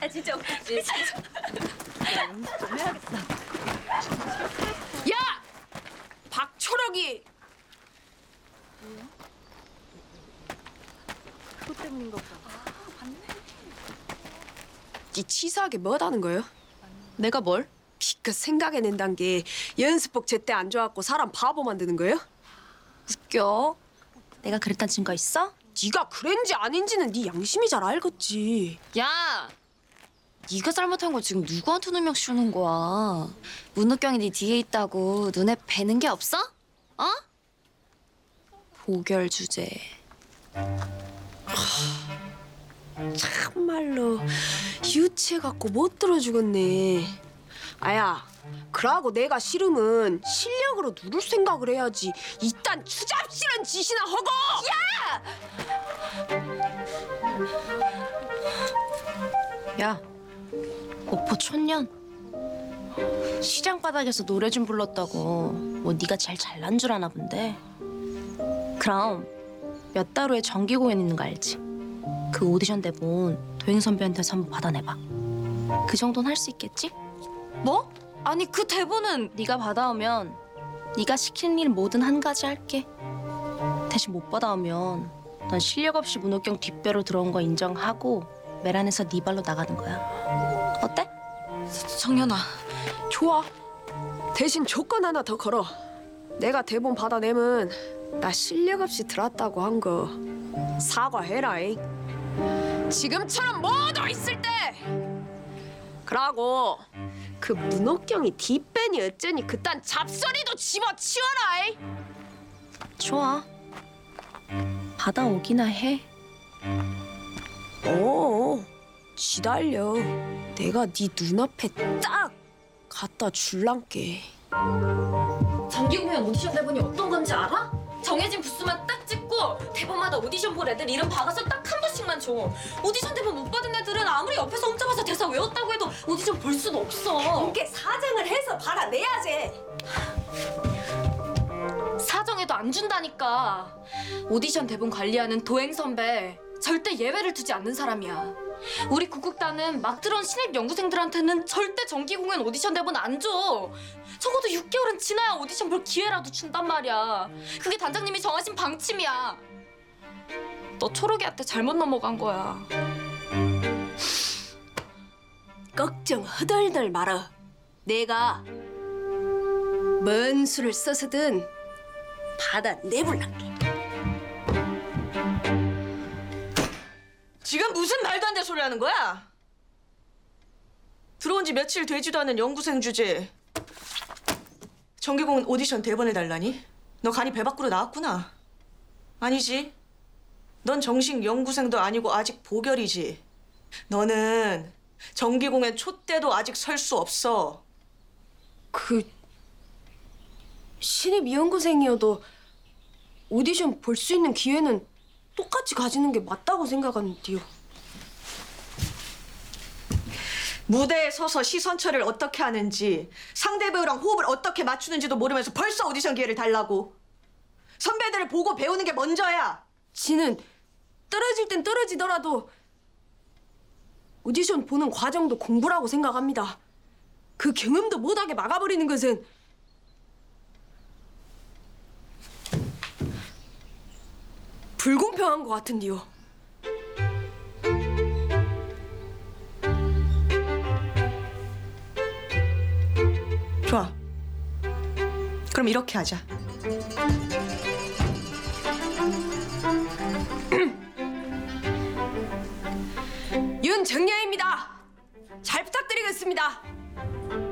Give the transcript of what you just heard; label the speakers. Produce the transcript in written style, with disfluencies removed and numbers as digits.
Speaker 1: 진짜 웃기지.
Speaker 2: 좀 해야겠어.
Speaker 1: 야! 박초록이!
Speaker 2: 그것 때문인가 보다.
Speaker 1: 니 치사하게 뭐하다는 거예요?
Speaker 2: 내가 뭘?
Speaker 1: 피껏 생각해낸단 게 연습복 제때 안 좋아갖고 사람 바보 만드는 거예요?
Speaker 2: 웃겨. 내가 그랬단 증거 있어?
Speaker 1: 네가 그랬는지 아닌지는 네 양심이 잘 알겠지.
Speaker 2: 야! 네가 잘못한 거 지금 누구한테 누명 씌우는 거야? 문우경이 네 뒤에 있다고 눈에 뵈는 게 없어? 어? 보결 주제.
Speaker 1: 참말로 유치해갖고 못 들어주겠네. 아야, 그러고 내가 싫으면 실력으로 누를 생각을 해야지. 이딴 추잡스런 짓이나 하고!
Speaker 2: 야, 오포 촌년. 시장 바닥에서 노래 좀 불렀다고 뭐 네가 제일 잘난 줄 아나 본데. 그럼 몇 달 후에 정기 공연 있는 거 알지? 그 오디션 대본 도행 선배한테서 한번 받아내봐. 그 정도는 할 수 있겠지? 뭐? 아니 그 대본은 네가 받아오면 네가 시키는 일 뭐든 한 가지 할게. 대신 못 받아오면 넌 실력 없이 문호경 뒷배로 들어온 거 인정하고 메란에서 네 발로 나가는 거야. 어때?
Speaker 3: 정연아.
Speaker 1: 좋아. 대신 조건 하나 더 걸어. 내가 대본 받아내면 나 실력 없이 들었다고 한 거 사과해라잉. 지금처럼 모두 있을 때. 그러고 그 문옥경이 뒷배니 어쩌니 그딴 잡소리도 집어치워라잉.
Speaker 2: 좋아. 받아오기나 해.
Speaker 1: 지달려. 내가 네 눈앞에 딱 갖다 줄란게.
Speaker 3: 정기공연 오디션 대본이 어떤 건지 알아? 정해진 부스만 딱 찍고 대본마다 오디션 볼 애들 이름 박아서 딱 한 부씩만 줘. 오디션 대본 못 받은 애들은 아무리 옆에서 훔쳐봐서 대사 외웠다고 해도 오디션 볼 수도 없어.
Speaker 1: 이게 사정을 해서 받아내야지.
Speaker 3: 사정해도 안 준다니까. 오디션 대본 관리하는 도행 선배 절대 예외를 두지 않는 사람이야. 우리 국극단은 막 들어온 신입 연구생들한테는 절대 정기 공연 오디션 대본 안 줘. 적어도 6개월은 지나야 오디션 볼 기회라도 준단 말이야. 그게 단장님이 정하신 방침이야. 너 초록이한테 잘못 넘어간 거야.
Speaker 1: 걱정 허덜덜 말어. 내가 뭔 수를 써서든 받아내볼란게.
Speaker 4: 지금 무슨 말도 안 되는 소리 하는 거야? 들어온 지 며칠 되지도 않은 연구생 주제. 정기공은 오디션 대본해달라니? 너 간이 배 밖으로 나왔구나. 아니지. 넌 정식 연구생도 아니고 아직 보결이지. 너는 정기공연 촛대도 아직 설 수 없어.
Speaker 1: 그 신입 연구생이어도 오디션 볼 수 있는 기회는 똑같이 가지는 게 맞다고 생각하는데요.
Speaker 4: 무대에 서서 시선 처리를 어떻게 하는지, 상대 배우랑 호흡을 어떻게 맞추는지도 모르면서 벌써 오디션 기회를 달라고. 선배들을 보고 배우는 게 먼저야.
Speaker 1: 지는 떨어질 땐 떨어지더라도 오디션 보는 과정도 공부라고 생각합니다. 그 경험도 못하게 막아버리는 것은 불공평한 것 같은데요.
Speaker 4: 좋아. 그럼 이렇게 하자.
Speaker 1: 윤정녀입니다. 잘 부탁드리겠습니다.